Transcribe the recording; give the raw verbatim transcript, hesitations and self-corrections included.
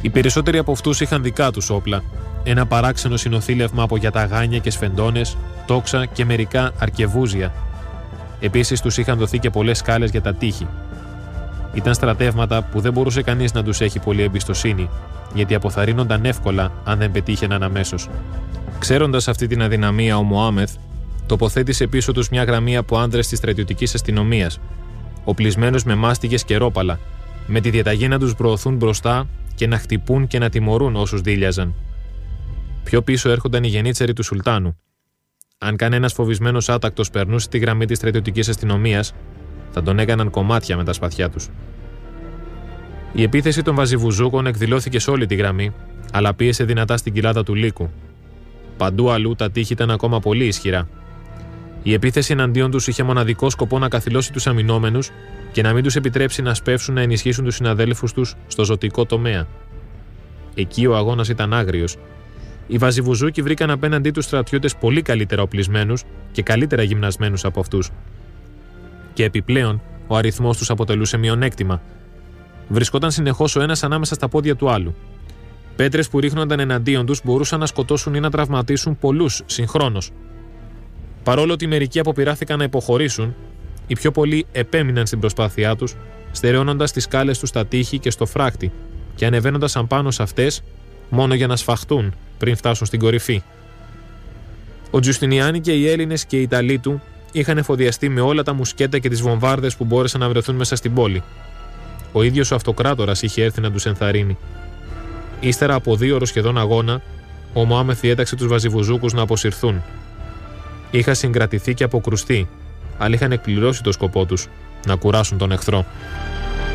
Οι περισσότεροι από αυτούς είχαν δικά τους όπλα, ένα παράξενο συνοθήλευμα από γιαταγάνια και σφεντώνες, τόξα και μερικά αρκεβούζια. Επίσης τους είχαν δοθεί και πολλές σκάλες για τα τείχη. Ήταν στρατεύματα που δεν μπορούσε κανείς να τους έχει πολύ εμπιστοσύνη, γιατί αποθαρρύνονταν εύκολα αν δεν πετύχαιναν αμέσως. Ξέροντας αυτή την αδυναμία, ο Μωάμεθ τοποθέτησε πίσω τους μια γραμμή από άνδρες της στρατιωτικής αστυνομίας, οπλισμένους με μάστιγες και ρόπαλα, με τη διαταγή να τους προωθούν μπροστά και να χτυπούν και να τιμωρούν όσους δίλιαζαν. Πιο πίσω έρχονταν οι γενίτσεροι του Σουλτάνου. Αν κανένας φοβισμένος άτακτος περνούσε τη γραμμή της στρατιωτικής αστυνομίας, θα τον έκαναν κομμάτια με τα σπαθιά τους. Η επίθεση των Βαζιβουζούκων εκδηλώθηκε σε όλη τη γραμμή, αλλά πίεσε δυνατά στην κοιλάδα του Λύκου. Παντού αλλού τα τείχη ήταν ακόμα πολύ ισχυρά. Η επίθεση εναντίον τους είχε μοναδικό σκοπό να καθυλώσει τους αμυνόμενους και να μην τους επιτρέψει να σπεύσουν να ενισχύσουν τους συναδέλφους τους στο ζωτικό τομέα. Εκεί ο αγώνας ήταν άγριος. Οι Βαζιβουζούκοι βρήκαν απέναντί τους στρατιώτες πολύ καλύτερα οπλισμένους και καλύτερα γυμνασμένους από αυτούς. Και επιπλέον, ο αριθμός τους αποτελούσε μειονέκτημα. Βρισκόταν συνεχώς ο ένας ανάμεσα στα πόδια του άλλου. Πέτρες που ρίχνονταν εναντίον τους μπορούσαν να σκοτώσουν ή να τραυματίσουν πολλούς συγχρόνως. Παρόλο ότι μερικοί αποπειράθηκαν να υποχωρήσουν, οι πιο πολλοί επέμειναν στην προσπάθειά τους, στερεώνοντας τις σκάλες τους στα τείχη και στο φράχτη και ανεβαίνοντας απάνω σε αυτές μόνο για να σφαχτούν πριν φτάσουν στην κορυφή. Ο Τζουστινιάνι και οι Έλληνες και οι Ιταλοί του είχαν εφοδιαστεί με όλα τα μουσκέτα και τις βομβάρδες που μπόρεσαν να βρεθούν μέσα στην πόλη. Ο ίδιος ο αυτοκράτορας είχε έρθει να τους ενθαρρύνει. Ύστερα από δύο ώρες σχεδόν αγώνα, ο Μωάμεθ διέταξε τους Βαζιβουζούκους να αποσυρθούν. Είχαν συγκρατηθεί και αποκρουστεί, αλλά είχαν εκπληρώσει το σκοπό τους, να κουράσουν τον εχθρό.